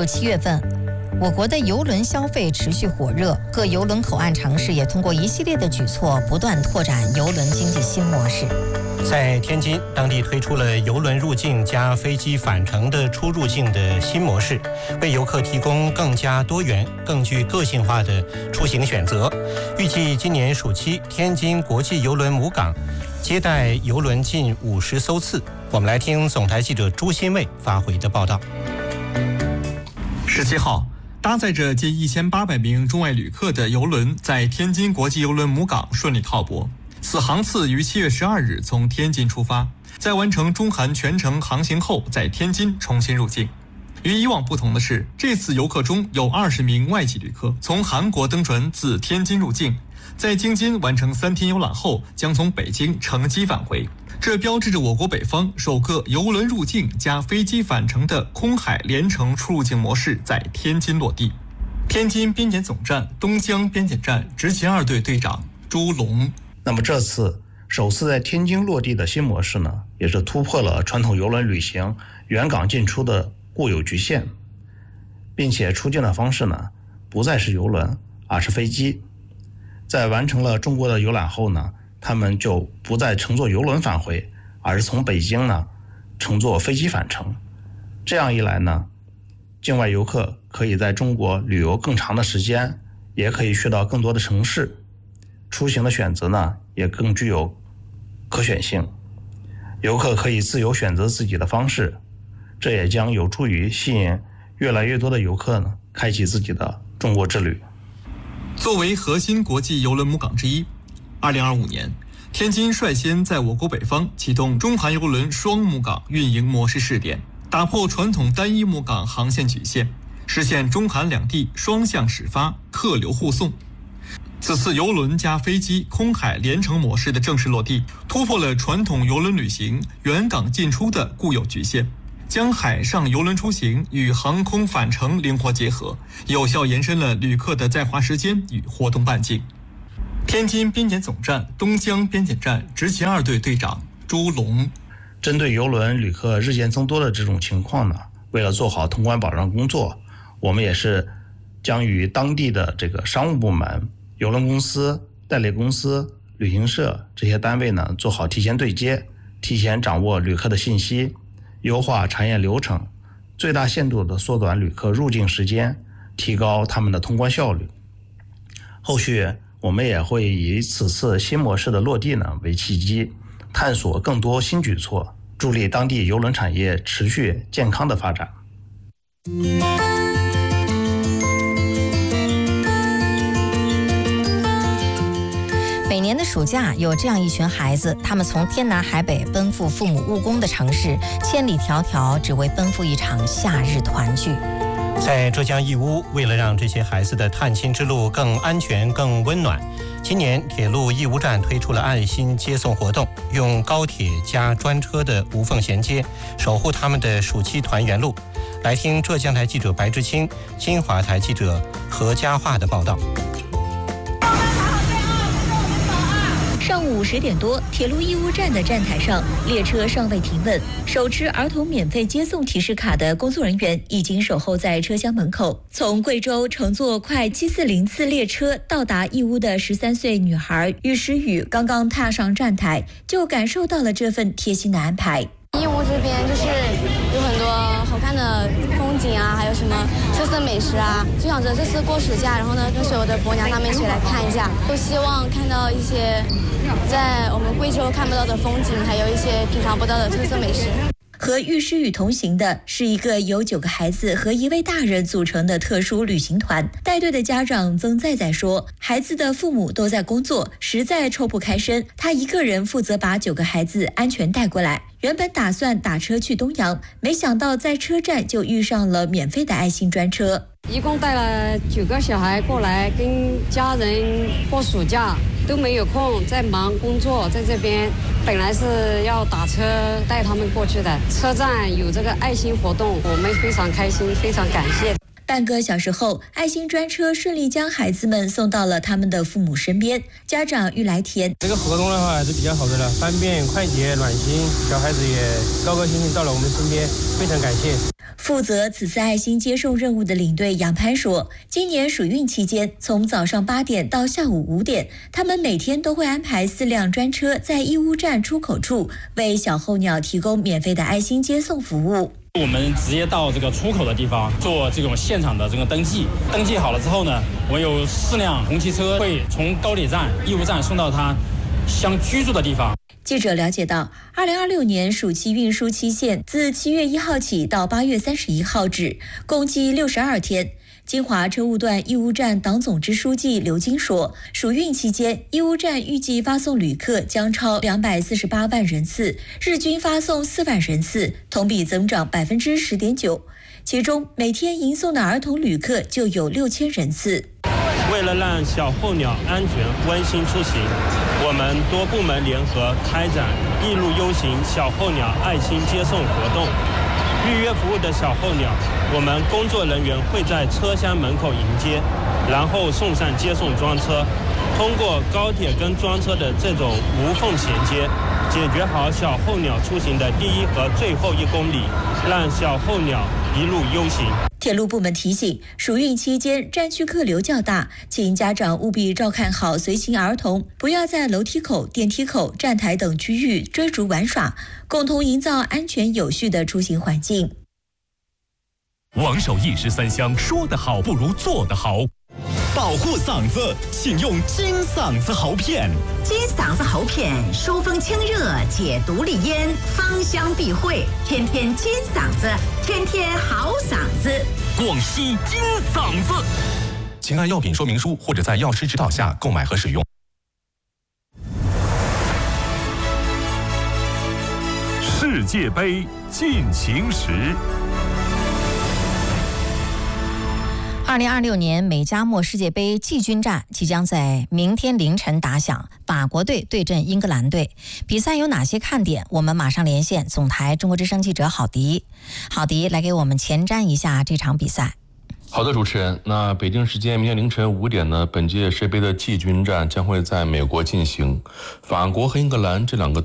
7月份，我国的邮轮消费持续火热，各邮轮口岸城市也通过一系列的举措，不断拓展邮轮经济新模式。 在天津，当地推出了邮轮入境加飞机返程的出入境的新模式，为游客提供更加多元、更具个性化的出行选择。预计今年暑期，天津国际邮轮母港接待邮轮近50艘次。我们来听总台记者朱新卫发回的报道。 17号，搭载着近1800名中外旅客的邮轮在天津国际邮轮母港顺利靠泊。此航次于7月12日从天津出发，在完成中韩全程航行后，在天津重新入境。与以往不同的是，这次游客中有20名外籍旅客从韩国登船自天津入境，在京津完成3天游览后，将从北京乘机返回。这标志着我国北方首个邮轮入境加飞机返程的空海联程出入境模式在天津落地。天津边检总站东江边检站执勤2队队长朱龙。 那么这次首次在天津落地的新模式呢，也是突破了传统邮轮旅行原港进出的固有局限，并且出境的方式呢，不再是邮轮，而是飞机。在完成了中国的游览后呢，他们就不再乘坐邮轮返回，而是从北京呢乘坐飞机返程。这样一来呢，境外游客可以在中国旅游更长的时间，也可以去到更多的城市，出行的选择呢也更具有可选性。游客可以自由选择自己的方式，这也将有助于吸引越来越多的游客呢开启自己的中国之旅。 作为核心国际邮轮母港之一，2025年，天津率先在我国北方启动中韩邮轮双母港运营模式试点，打破传统单一母港航线局限，实现中韩两地双向始发、客流互送。此次邮轮加飞机空海联程模式的正式落地，突破了传统邮轮旅行原港进出的固有局限，将海上邮轮出行与航空返程灵活结合，有效延伸了旅客的在华时间与活动半径。天津边检总站东江边检站执勤2队队长朱龙。 针对邮轮旅客日渐增多的这种情况呢，为了做好通关保障工作，我们也是将与当地的这个商务部门、邮轮公司、代理公司、旅行社这些单位呢，做好提前对接，提前掌握旅客的信息，优化查验流程，最大限度地缩短旅客入境时间，提高他们的通关效率。后续我们也会以此次新模式的落地呢为契机，探索更多新举措，助力当地邮轮产业持续健康的发展。 每年的暑假，有这样一群孩子，他们从天南海北奔赴父母务工的城市，千里迢迢只为奔赴一场夏日团聚。 在浙江义乌，为了让这些孩子的探亲之路更安全、更温暖，今年铁路义乌站推出了爱心接送活动，用高铁加专车的无缝衔接，守护他们的暑期团圆路。来听浙江台记者白志清、金华台记者何佳桦的报道。 上午10点多，铁路义乌站的站台上，列车尚未停稳，手持儿童免费接送提示卡的工作人员已经守候在车厢门口。从贵州乘坐快7404次列车到达义乌的13岁女孩喻诗雨，刚刚踏上站台，就感受到了这份贴心的安排。 义乌这边就是有很多好看的风景啊，还有什么特色美食啊，就想着这次过暑假，然后呢跟所有的伯娘他们一起来看一下，都希望看到一些在我们贵州看不到的风景，还有一些品尝不到的特色美食。 和喻诗雨同行的是一个由9个孩子和1位大人组成的特殊旅行团。带队的家长曾在在说，孩子的父母都在工作，实在抽不开身，他一个人负责把9个孩子安全带过来。原本打算打车去东阳，没想到在车站就遇上了免费的爱心专车。 一共带了9个小孩过来跟家人过暑假，都没有空，在忙工作，在这边本来是要打车带他们过去的，车站有这个爱心活动，我们非常开心，非常感谢。 半个小时后，爱心专车顺利将孩子们送到了他们的父母身边。家长玉来田， 这个活动的话还是比较好的了，方便快捷暖心，小孩子也高高兴兴到了我们身边，非常感谢。 负责此次爱心接送任务的领队杨潘说，今年暑运期间，从早上8点到下午5点，他们每天都会安排4辆专车在义乌站出口处为小候鸟提供免费的爱心接送服务。 我们直接到这个出口的地方做这种现场的这个登记，登记好了之后呢，我们有4辆红旗车会从高铁站、义乌站送到他相居住的地方。 记者了解到，2026年暑期运输期限自7月1号起到8月31号止，共计62天。金华车务段义乌站党总支书记刘金说，暑运期间，义乌站预计发送旅客将超248万人次，日均发送4万人次，同比增长10.9%。其中，每天迎送的儿童旅客就有6000人次。 为了让小候鸟安全温馨出行，我们多部门联合开展一路优行小候鸟爱心接送活动。预约服务的小候鸟，我们工作人员会在车厢门口迎接，然后送上接送专车。通过高铁跟专车的这种无缝衔接，解决好小候鸟出行的第一和最后1公里，让小候鸟一路优行。 铁路部门提醒，暑运期间站区客流较大，请家长务必照看好随行儿童，不要在楼梯口、电梯口、站台等区域追逐玩耍，共同营造安全有序的出行环境。 王守义13香，说得好不如做得好。保护嗓子，请用金嗓子喉片。 金嗓子喉片疏风清热，解毒利咽，芳香避秽，天天金嗓子，天天好嗓子。 广西金嗓子，请按药品说明书或者在药师指导下购买和使用。世界杯进行时。 2026年美加墨世界杯季军战即将在明天凌晨打响，法国队对阵英格兰队。比赛有哪些看点？我们马上连线总台中国之声记者郝迪。郝迪来给我们前瞻一下这场比赛。 好的，主持人。那北京时间明天凌晨5点呢，本届世界杯的季军战将会在美国进行。法国和英格兰这2个